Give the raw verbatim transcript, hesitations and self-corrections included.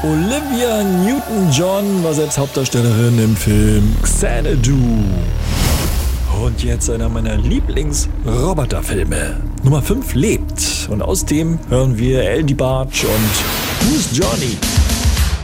Olivia Newton-John war selbst Hauptdarstellerin im Film Xanadu. Und jetzt einer meiner Lieblings-Roboterfilme. Nummer fünf lebt. Und aus dem hören wir Eldy Barge und Who's Johnny?